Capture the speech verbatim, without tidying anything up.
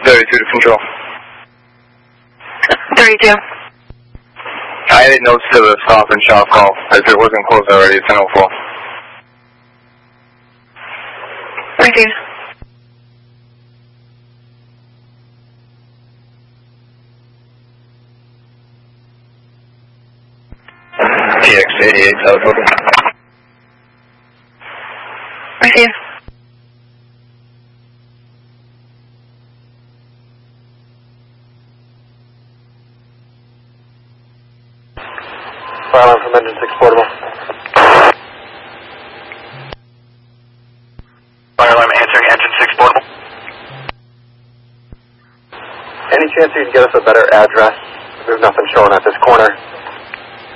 thirty-two to control. thirty-two. I added notes to the stop and shop call, as it wasn't closed already, ten oh four. Received. T X eighty-eight, South Open. Received. Fire alarm from engine six portable. Fire alarm answering engine six portable. Any chance you can get us a better address? There's nothing showing at this corner.